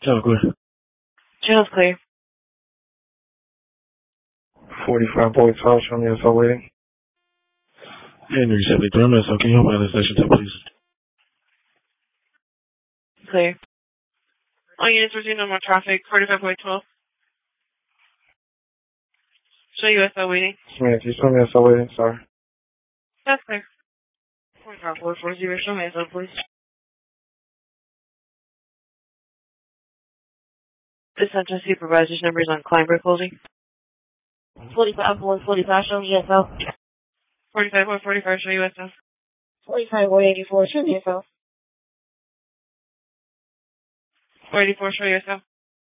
Channel clear. Channel's clear. 45.12, show me SO waiting. Henry 73, I'm SO. Can you help me out of station 10, please? Clear. All units resume normal traffic, 45.12. Show you SO waiting. Smith, you show me SO waiting, sorry. That's clear. 45440, show me SO, please. The Central Supervisor's number is on Kleinberg Holding. 45.45, show me SO. 45.45, show you SO. 45.84, show me SO. 484, show you SO.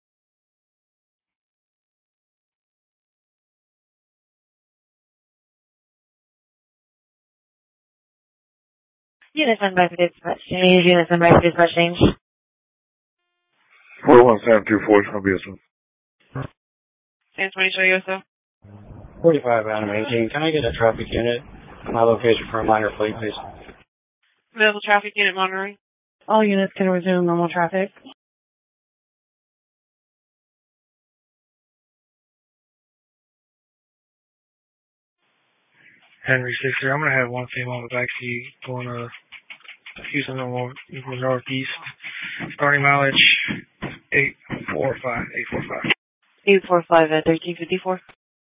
Units on by for dispatch change. Units on by for dispatch change. 41724, show me SO. San 20, show you SO. 45 out of 18. Can I get a traffic unit? My location for a minor fleet, please. Available traffic unit monitoring. All units can resume normal traffic. Henry 63, I'm going to have one female on the backseat going to Houston Northeast. Starting mileage 845. 845 at 1354.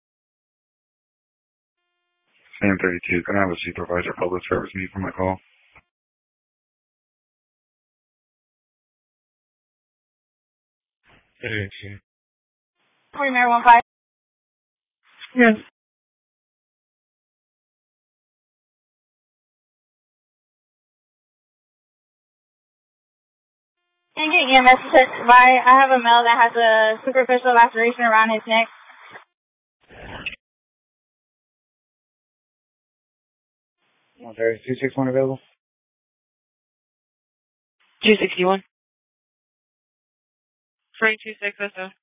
Sam 32, can I have a supervisor public service meet for my call? Primary 15. Yes. And get your message by, I have a male that has a superficial laceration around his neck. 261 available? 261. Frank 26 SO.